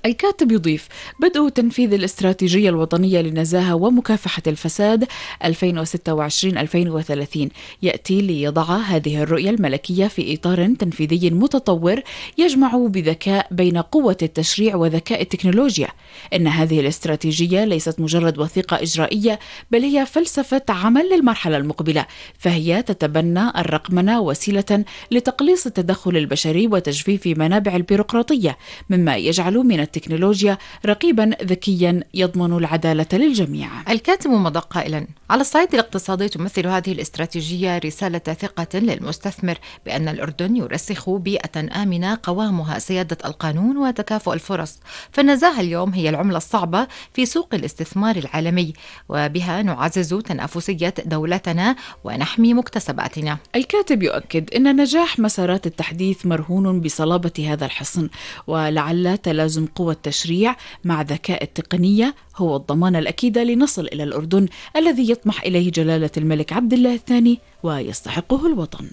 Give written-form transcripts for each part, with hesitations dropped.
الكاتب يضيف: بدء تنفيذ الاستراتيجية الوطنية للنزاهة ومكافحة الفساد 2026-2030 يأتي ليضع هذه الرؤية الملكية في إطار تنفيذي متطور يجمع بذكاء بين قوة التشريع وذكاء التكنولوجيا. إن هذه الاستراتيجية ليست مجرد وثيقة إجرائية، بل هي فلسفة عمل للمرحلة المقبلة، فهي تتبنى الرقمنة وسيلة لتقليص التدخل البشري وتجفيف منابع البيروقراطية، مما يجعل من التكنولوجيا رقيبا ذكيا يضمن العدالة للجميع. الكاتب مضى قائلا: على الصعيد الاقتصادي تمثل هذه الاستراتيجية رسالة ثقة للمستثمر بأن الأردن يرسخ بيئة آمنة قوامها سيادة القانون وتكافؤ الفرص، فالنزاهة اليوم هي العملة الصعبة في سوق الاستثمار العالمي، وبها نعزز تنافسية دولتنا ونحمي مكتسباتنا. الكاتب يؤكد أن نجاح مسارات التحديث مرهون بصلابة هذا الحصن، ولعل تلازم قوى التشريع مع ذكاء التقنية هو الضمان الأكيد لنصل إلى الأردن الذي يطمح إليه جلالة الملك عبد الله الثاني ويستحقه الوطن.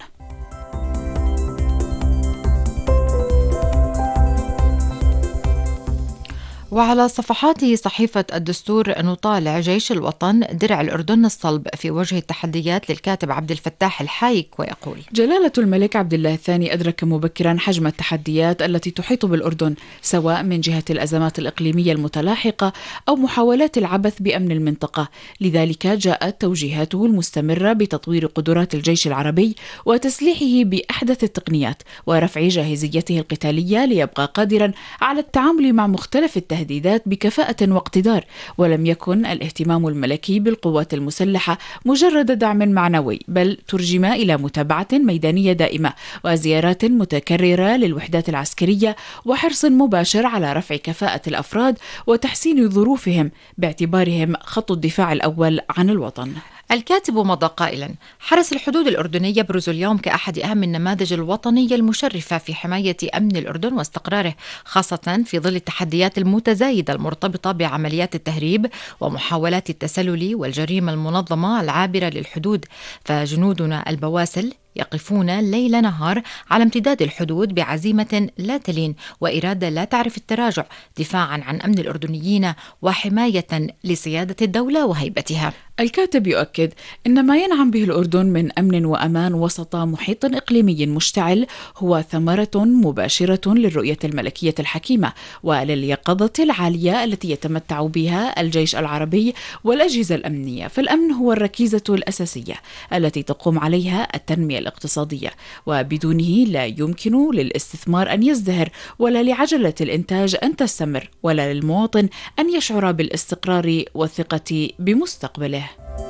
وعلى صفحات صحيفة الدستور نطالع جيش الوطن درع الأردن الصلب في وجه التحديات للكاتب عبد الفتاح الحايك، ويقول: جلالة الملك عبد الله الثاني أدرك مبكرا حجم التحديات التي تحيط بالأردن، سواء من جهة الأزمات الإقليمية المتلاحقة أو محاولات العبث بأمن المنطقة. لذلك جاءت توجيهاته المستمرة بتطوير قدرات الجيش العربي وتسليحه بأحدث التقنيات ورفع جاهزيته القتالية ليبقى قادرا على التعامل مع مختلف التهديدات بكفاءة واقتدار. ولم يكن الاهتمام الملكي بالقوات المسلحة مجرد دعم معنوي، بل ترجم إلى متابعة ميدانية دائمة وزيارات متكررة للوحدات العسكرية وحرص مباشر على رفع كفاءة الأفراد وتحسين ظروفهم باعتبارهم خط الدفاع الأول عن الوطن. الكاتب مضى قائلا: حرس الحدود الأردني يبرز اليوم كأحد أهم النماذج الوطنية المشرفة في حماية أمن الأردن واستقراره، خاصة في ظل التحديات المتزايدة المرتبطة بعمليات التهريب ومحاولات التسلل والجريمة المنظمة العابرة للحدود. فجنودنا البواسل يقفون ليل نهار على امتداد الحدود بعزيمة لا تلين وإرادة لا تعرف التراجع، دفاعا عن أمن الأردنيين وحماية لسيادة الدولة وهيبتها. الكاتب يؤكد أن ما ينعم به الأردن من أمن وأمان وسط محيط إقليمي مشتعل هو ثمرة مباشرة للرؤية الملكية الحكيمة ولليقظة العالية التي يتمتع بها الجيش العربي والأجهزة الأمنية. فالأمن هو الركيزة الأساسية التي تقوم عليها التنمية الاقتصادية، وبدونه لا يمكن للاستثمار أن يزدهر، ولا لعجلة الإنتاج أن تستمر، ولا للمواطن أن يشعر بالاستقرار والثقة بمستقبله.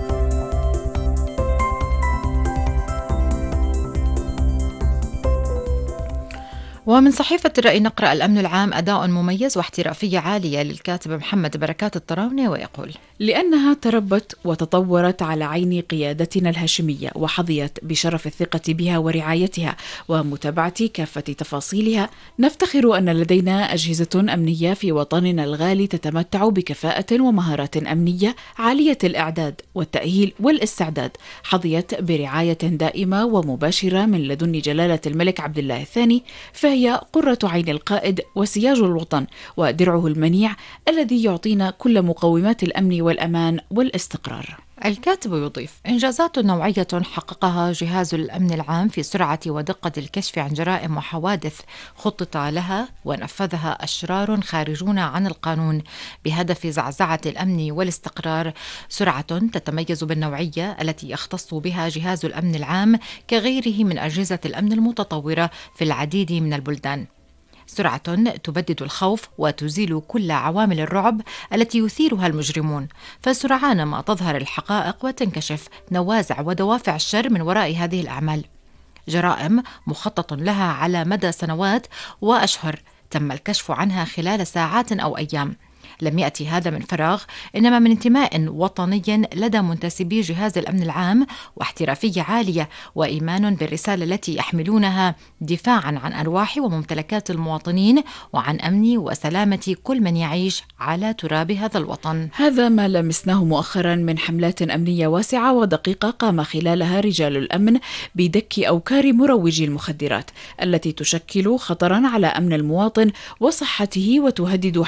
ومن صحيفة الرأي نقرأ: الأمن العام أداء مميز واحترافية عالية للكاتب محمد بركات الطراونة، ويقول: لأنها تربت وتطورت على عين قيادتنا الهاشمية وحظيت بشرف الثقة بها ورعايتها ومتابعة كافة تفاصيلها، نفتخر أن لدينا أجهزة أمنية في وطننا الغالي تتمتع بكفاءة ومهارات أمنية عالية الإعداد والتأهيل والاستعداد، حظيت برعاية دائمة ومباشرة من لدن جلالة الملك عبد الله الثاني، فهي قرة عين القائد وسياج الوطن ودرعه المنيع الذي يعطينا كل مقومات الأمن والأمان والاستقرار. الكاتب يضيف: إنجازات نوعية حققها جهاز الأمن العام في سرعة ودقة الكشف عن جرائم وحوادث خطط لها ونفذها أشرار خارجون عن القانون بهدف زعزعة الأمن والاستقرار، سرعة تتميز بالنوعية التي يختص بها جهاز الأمن العام كغيره من أجهزة الأمن المتطورة في العديد من البلدان، سرعة تبدد الخوف وتزيل كل عوامل الرعب التي يثيرها المجرمون، فسرعان ما تظهر الحقائق وتنكشف نوازع ودوافع الشر من وراء هذه الأعمال، جرائم مخطط لها على مدى سنوات وأشهر تم الكشف عنها خلال ساعات أو أيام. لم يأتي هذا من فراغ، إنما من انتماء وطني لدى منتسبي جهاز الأمن العام واحترافية عالية وإيمان بالرسالة التي يحملونها دفاعا عن أرواح وممتلكات المواطنين وعن أمن وسلامة كل من يعيش على تراب هذا الوطن. هذا ما لمسناه مؤخرا من حملات أمنية واسعة ودقيقة قام خلالها رجال الأمن بدك أوكار مروجي المخدرات التي تشكل خطرا على أمن المواطن وصحته وتهدد